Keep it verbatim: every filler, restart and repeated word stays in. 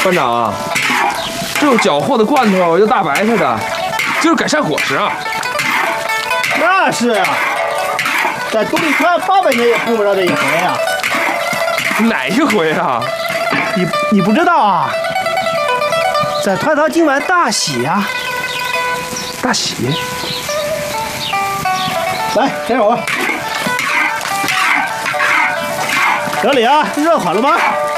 班长啊，这有缴获的罐头，有大白菜的，就是改善伙食啊。 那是啊，在东里川八百年也碰不着这一回啊。 哪一回啊？ 你你不知道啊？在团堂今晚大喜啊！ 大喜！ 来，给我。小李啊，热好了吗？